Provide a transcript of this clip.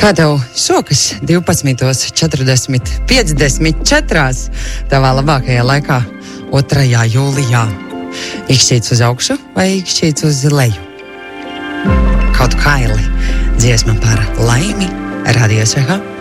Kā tev sokas 12:40:54 tavā labākajā laikā 2. jūlijā? Ikšķīts uz augšu vai ikšķīts uz leju? Kaut kaili dziesma par laimi Radio SVH.